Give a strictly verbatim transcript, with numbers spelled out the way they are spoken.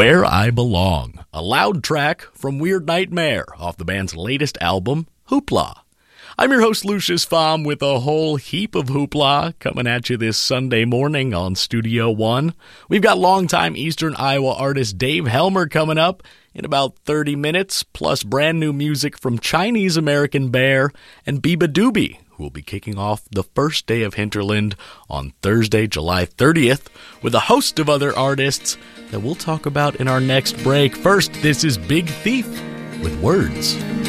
Where I Belong, a loud track from Weird Nightmare off the band's latest album, Hoopla. I'm your host, Lucius Pham, with a whole heap of hoopla coming at you this Sunday morning on Studio One. We've got longtime Eastern Iowa artist Dave Helmer coming up in about thirty minutes, plus brand new music from Chinese American Bear and Biba Doobie, who will be kicking off the first day of Hinterland on Thursday, July thirtieth, with a host of other artists that we'll talk about in our next break. First, this is Big Thief with Words.